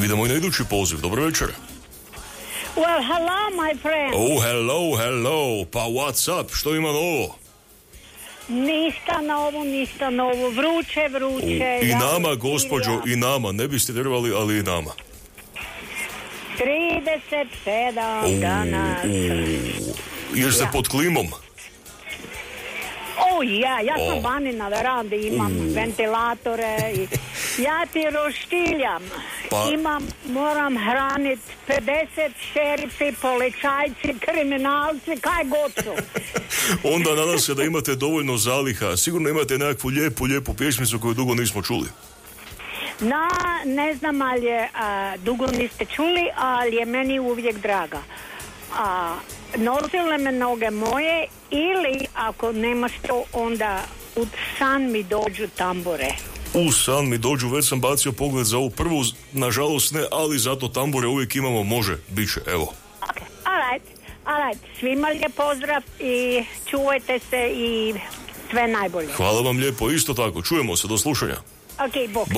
Idemo i na idući poziv. Dobro večer. Well, hello, my friend. Oh, hello. Pa what's up? Što ima novo? Ništa novo. Vruće. I nama, gospođo, i nama. Ne biste vjerovali, ali i nama. 37 danas. Ješ se pod klimom? Ja sam vani na verandi, imam ventilatore i ja ti roštiljam. Moram hraniti 50 šerifi, policajci, kriminalci, kaj god su. Onda nadam se da imate dovoljno zaliha. Sigurno imate nekakvu lijepu pjesmicu koju dugo nismo čuli. Ne znam, ali je dugo niste čuli, ali je meni uvijek draga. Nosile me noge moje ili ako nemaš to, onda u san mi dođu tambure. U san mi dođu, već sam bacio pogled za ovu prvu, nažalost ne, ali zato tambure uvijek imamo, može, bit će, evo. Ok, alright, svima lijep pozdrav i čuvajte se i sve najbolje. Hvala vam lijepo, isto tako, čujemo se, do slušanja. Ok, bok.